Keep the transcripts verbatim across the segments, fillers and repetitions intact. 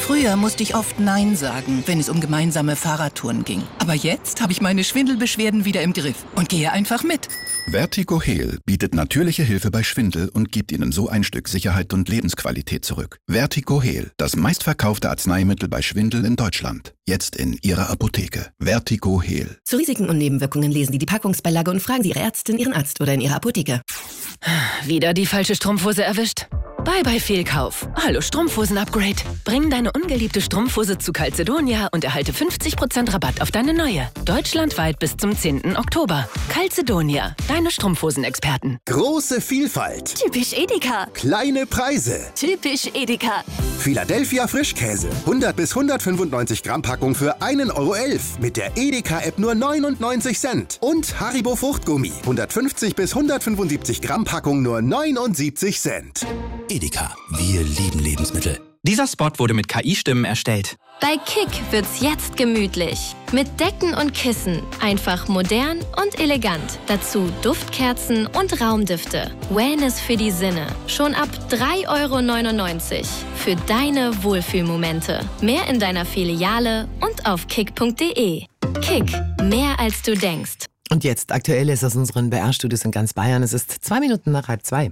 Früher musste ich oft Nein sagen, wenn es um gemeinsame Fahrradtouren ging. Aber jetzt habe ich meine Schwindelbeschwerden wieder im Griff und gehe einfach mit. Vertigo Heal bietet natürliche Hilfe bei Schwindel und gibt Ihnen so ein Stück Sicherheit und Lebensqualität zurück. Vertigo Heal, das meistverkaufte Arzneimittel bei Schwindel in Deutschland. Jetzt in Ihrer Apotheke. Vertigo Heal. Zu Risiken und Nebenwirkungen lesen Sie die Packungsbeilage und fragen Sie Ihre Ärztin, Ihren Arzt oder in Ihrer Apotheke. Wieder die falsche Strumpfhose erwischt? Bye bye Fehlkauf. Hallo Strumpfhosen-Upgrade. Bring deine ungeliebte Strumpfhose zu Calzedonia und erhalte fünfzig Prozent Rabatt auf deine neue. Deutschlandweit bis zum zehnten Oktober. Calzedonia, deine Strumpfhosen-Experten. Große Vielfalt. Typisch Edeka. Kleine Preise. Typisch Edeka. Philadelphia Frischkäse. hundert bis hundertfünfundneunzig Gramm Packung für einen Euro elf. Mit der Edeka-App nur neunundneunzig Cent. Und Haribo Fruchtgummi. hundertfünfzig bis hundertfünfundsiebzig Gramm Packung nur neunundsiebzig Cent. Edeka, wir lieben Lebensmittel. Dieser Spot wurde mit K I-Stimmen erstellt. Bei Kick wird's jetzt gemütlich. Mit Decken und Kissen. Einfach modern und elegant. Dazu Duftkerzen und Raumdüfte. Wellness für die Sinne. Schon ab drei Euro neunundneunzig. Für deine Wohlfühlmomente. Mehr in deiner Filiale und auf kick punkt de. Kick, mehr als du denkst. Und jetzt Aktuelles aus unseren B R-Studios in ganz Bayern. Es ist zwei Minuten nach halb zwei.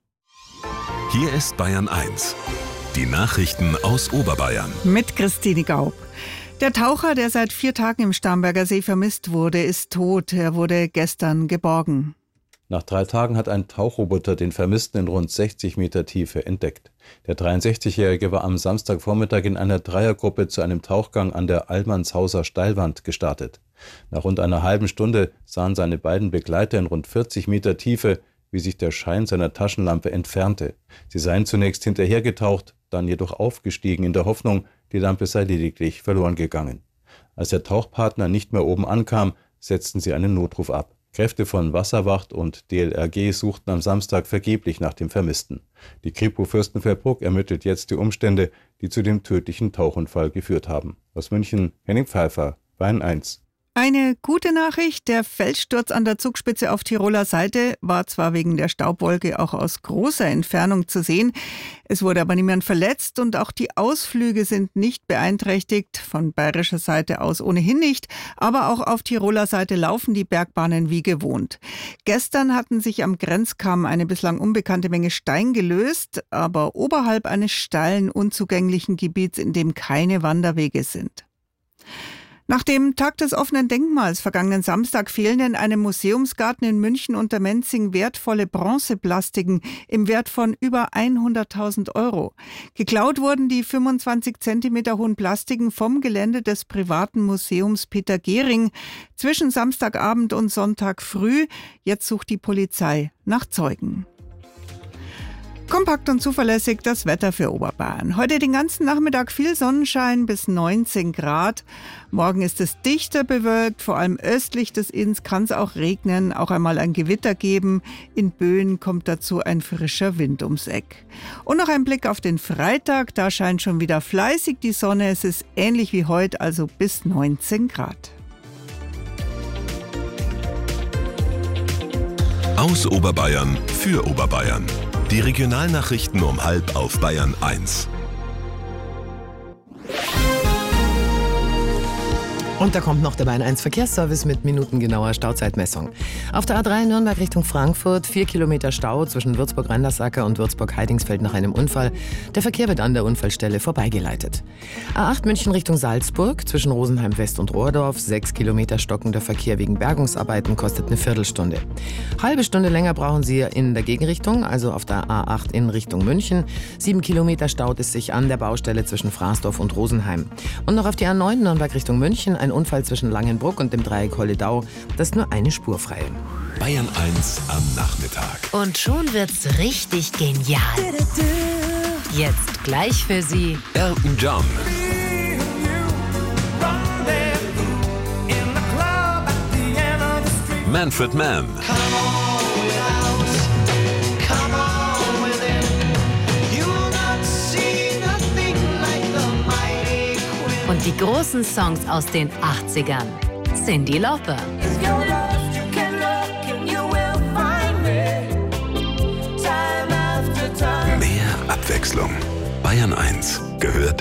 Hier ist Bayern eins. Die Nachrichten aus Oberbayern. Mit Christine Gaub. Der Taucher, der seit vier Tagen im Starnberger See vermisst wurde, ist tot. Er wurde gestern geborgen. Nach drei Tagen hat ein Tauchroboter den Vermissten in rund sechzig Meter Tiefe entdeckt. Der dreiundsechzigjährige war am Samstagvormittag in einer Dreiergruppe zu einem Tauchgang an der Allmannshauser Steilwand gestartet. Nach rund einer halben Stunde sahen seine beiden Begleiter in rund vierzig Meter Tiefe, wie sich der Schein seiner Taschenlampe entfernte. Sie seien zunächst hinterhergetaucht, dann jedoch aufgestiegen in der Hoffnung, die Lampe sei lediglich verloren gegangen. Als der Tauchpartner nicht mehr oben ankam, setzten sie einen Notruf ab. Kräfte von Wasserwacht und D L R G suchten am Samstag vergeblich nach dem Vermissten. Die Kripo Fürstenfeldbruck ermittelt jetzt die Umstände, die zu dem tödlichen Tauchunfall geführt haben. Aus München, Henning Pfeiffer, Bayern eins. Eine gute Nachricht, der Felssturz an der Zugspitze auf Tiroler Seite war zwar wegen der Staubwolke auch aus großer Entfernung zu sehen, es wurde aber niemand verletzt und auch die Ausflüge sind nicht beeinträchtigt, von bayerischer Seite aus ohnehin nicht, aber auch auf Tiroler Seite laufen die Bergbahnen wie gewohnt. Gestern hatten sich am Grenzkamm eine bislang unbekannte Menge Stein gelöst, aber oberhalb eines steilen, unzugänglichen Gebiets, in dem keine Wanderwege sind. Nach dem Tag des offenen Denkmals vergangenen Samstag fehlen in einem Museumsgarten in München unter Menzing wertvolle Bronzeplastiken im Wert von über hunderttausend Euro. Geklaut wurden die fünfundzwanzig Zentimeter hohen Plastiken vom Gelände des privaten Museums Peter Gehring zwischen Samstagabend und Sonntag früh. Jetzt sucht die Polizei nach Zeugen. Kompakt und zuverlässig das Wetter für Oberbayern. Heute den ganzen Nachmittag viel Sonnenschein bis neunzehn Grad. Morgen ist es dichter bewölkt, vor allem östlich des Inns kann es auch regnen, auch einmal ein Gewitter geben. In Böen kommt dazu ein frischer Wind ums Eck. Und noch ein Blick auf den Freitag, da scheint schon wieder fleißig die Sonne. Es ist ähnlich wie heute, also bis neunzehn Grad. Aus Oberbayern für Oberbayern. Die Regionalnachrichten um halb auf Bayern eins. Und da kommt noch der Bayern eins Verkehrsservice mit minutengenauer Stauzeitmessung. Auf der A drei Nürnberg Richtung Frankfurt, vier Kilometer Stau zwischen Würzburg-Randersacker und Würzburg-Heidingsfeld nach einem Unfall. Der Verkehr wird an der Unfallstelle vorbeigeleitet. A acht München Richtung Salzburg, zwischen Rosenheim West und Rohrdorf, sechs Kilometer stockender Verkehr wegen Bergungsarbeiten, kostet eine Viertelstunde. Halbe Stunde länger brauchen Sie in der Gegenrichtung, also auf der A acht in Richtung München. Sieben Kilometer staut es sich an der Baustelle zwischen Fraßdorf und Rosenheim. Und noch auf die A neun Nürnberg Richtung München, ein Unfall zwischen Langenbruck und dem Dreieck Holledau, das ist nur eine Spur frei. Bayern eins am Nachmittag. Und schon wird's richtig genial. Jetzt gleich für Sie Elton John. Manfred Mann. und die großen Songs aus den achtzigern. Cyndi Lauper. Mehr Abwechslung. Bayern eins gehört